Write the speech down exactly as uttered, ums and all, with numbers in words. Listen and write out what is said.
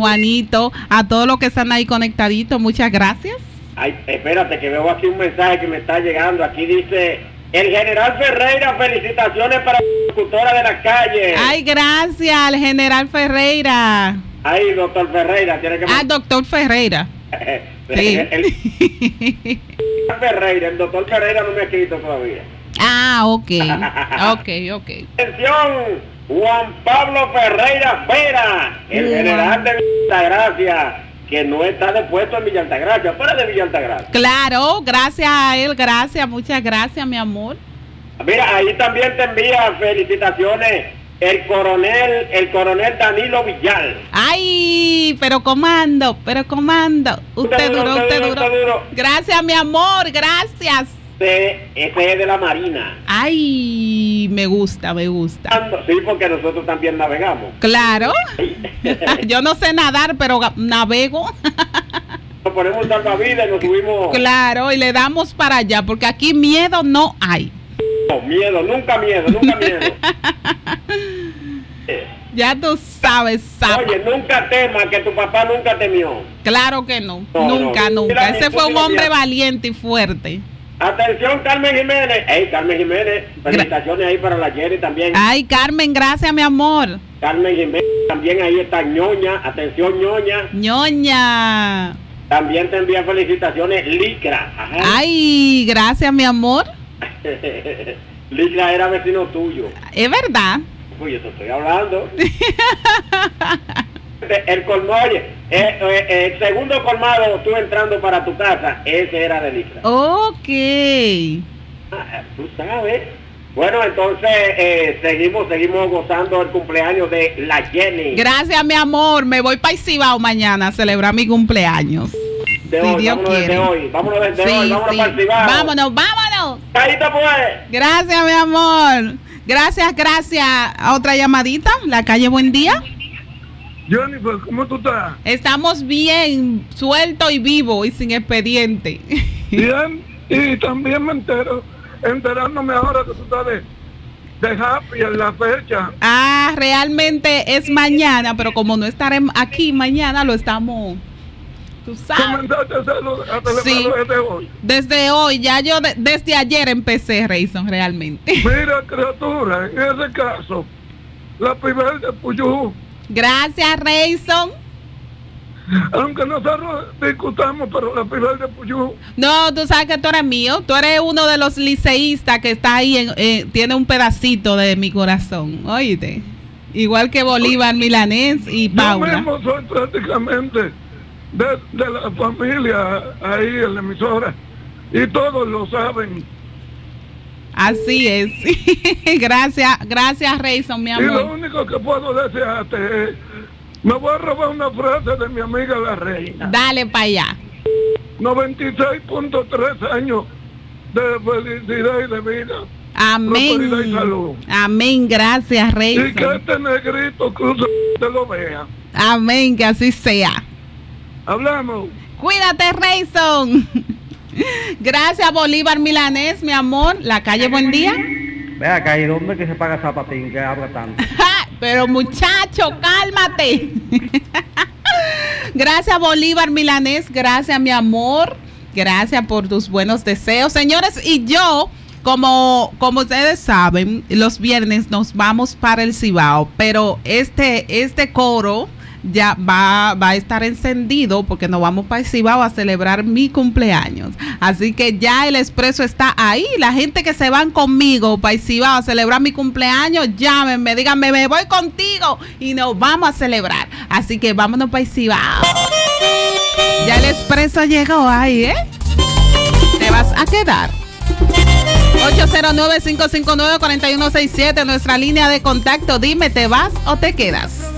Juanito, a todos los que están ahí conectaditos, muchas gracias. Ay, espérate, que veo aquí un mensaje que me está llegando. Aquí dice, el general Ferreira, felicitaciones para la locutora de la calle. Ay, gracias al general Ferreira. Ay, doctor Ferreira, tiene que... Ah, doctor Ferreira. Sí. El, el Ferreira, el doctor Ferreira no me ha escrito todavía. Ah, ok, ok, ok. Atención, Juan Pablo Ferreira Vera, el wow. general de Villa Altagracia, que no está de puesto en Villa Altagracia, fuera de Villa Altagracia. Claro, gracias a él, gracias, muchas gracias, mi amor. Mira, ahí también te envía felicitaciones el coronel, el coronel Danilo Villal. Ay, pero comando, pero comando. Usted, usted duro, usted duro, duro. duro. Gracias, mi amor, gracias. Ese, ese es de la Marina. Ay, me gusta, me gusta. Sí, porque nosotros también navegamos. Claro. Yo no sé nadar, pero navego. Nos ponemos salvavidas y nos subimos. Claro, y le damos para allá, porque aquí miedo no hay. No, miedo, nunca miedo, nunca miedo. Ya tú sabes, sabes. Oye, nunca temas, que tu papá nunca temió. Claro que no, no nunca, no. nunca. Ese fue un hombre valiente y fuerte. Atención, Carmen Jiménez. Hey, Carmen Jiménez, felicitaciones Gra- ahí para la Jerry también. Ay, Carmen, gracias, mi amor. Carmen Jiménez, también ahí está Ñoña. Atención, Ñoña. Ñoña. También te envía felicitaciones Licra. Ajá. Ay, gracias, mi amor. Licra era vecino tuyo. Es verdad. Uy, yo te estoy hablando. El colmado, oye, eh, eh, el segundo colmado, tú entrando para tu casa, ese era de Licra. Ok. Ah, tú sabes. Bueno, entonces eh, seguimos, seguimos gozando el cumpleaños de la Jenny. Gracias, mi amor. Me voy para Cibao mañana a celebrar mi cumpleaños. De si hoy, Dios vámonos quiere. desde hoy, vámonos desde sí, hoy, vámonos sí. para Cibao. Vámonos, vámonos. Ahí está pues. Gracias, mi amor. Gracias, gracias. A otra llamadita, la calle Buen Día. Jennifer, ¿cómo tú estás? Estamos bien, suelto y vivo y sin expediente. Bien, y también me entero, enterándome ahora que tú estás de, de happy en la fecha. Ah, realmente es mañana, pero como no estaremos aquí mañana, lo estamos... ¿Tú sabes? ¿Comenzaste a hacerlo, a celebrarlo Sí. desde hoy? Desde hoy, ya yo de, desde ayer empecé, Rayson, realmente. Mira, criatura, en ese caso, la primera de Puyú. Gracias, Rayson. Aunque nosotros discutamos, pero la primera de Puyú. No, tú sabes que tú eres mío. Tú eres uno de los liceístas que está ahí, en, eh, tiene un pedacito de mi corazón. Oíste. Igual que Bolívar Milanés y Paula. Yo mismo soy prácticamente de, de la familia ahí en la emisora. Y todos lo saben. Así es. Gracias, gracias, Rayson, mi Y lo amor. único que puedo desearte es, me voy a robar una frase de mi amiga la reina. Dale para allá. noventa y seis punto tres años de felicidad y de vida. Amén. Prosperidad y salud. Amén, gracias, Y que Rayson. este negrito cruce te lo vea. Amén, que así sea. Hablamos. Cuídate, Rayson. Gracias, Bolívar Milanés, mi amor. La calle Buen Día. Ve acá, ¿y dónde que se paga zapatín que habla tanto? Pero muchacho, cálmate. Gracias, Bolívar Milanés. Gracias, mi amor. Gracias por tus buenos deseos. Señores, y yo, como, como ustedes saben, los viernes nos vamos para el Cibao, pero este, este coro ya va, va a estar encendido porque nos vamos para el Cibao a celebrar mi cumpleaños. Así que ya el expreso está ahí. La gente que se van conmigo para el Cibao a celebrar mi cumpleaños, llámenme, díganme, me voy contigo y nos vamos a celebrar. Así que vámonos para el Cibao. Ya el expreso llegó ahí, ¿eh? Te vas a quedar. ocho cero nueve, cinco cinco nueve, cuatro uno seis siete, nuestra línea de contacto. Dime, ¿te vas o te quedas?